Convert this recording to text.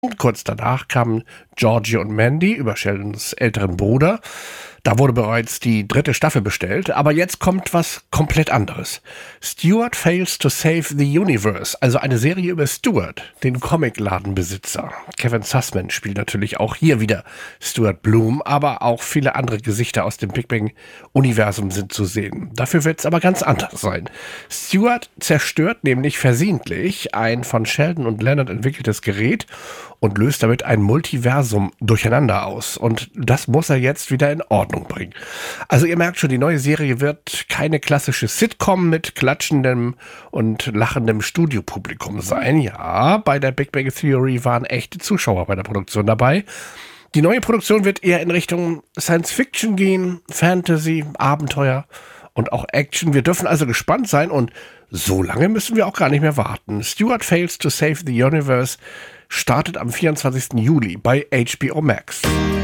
Kurz danach kamen Georgie und Mandy über Sheldons älteren Bruder. Da wurde bereits die 3. Staffel bestellt, aber jetzt kommt was komplett anderes. Stuart Fails to Save the Universe, also eine Serie über Stuart, den Comicladenbesitzer. Kevin Sussman spielt natürlich auch hier wieder Stuart Bloom, aber auch viele andere Gesichter aus dem Big Bang-Universum sind zu sehen. Dafür wird es aber ganz anders sein. Stuart zerstört nämlich versehentlich ein von Sheldon und Leonard entwickeltes Gerät und löst damit ein Multiversum durcheinander aus. Und das muss er jetzt wieder in Ordnung bringen. Also ihr merkt schon, die neue Serie wird keine klassische Sitcom mit klatschendem und lachendem Studiopublikum sein. Ja, bei der Big Bang Theory waren echte Zuschauer bei der Produktion dabei. Die neue Produktion wird eher in Richtung Science Fiction gehen, Fantasy, Abenteuer und auch Action. Wir dürfen also gespannt sein und so lange müssen wir auch gar nicht mehr warten. Stuart Fails to Save the Universe startet am 24. Juli bei HBO Max.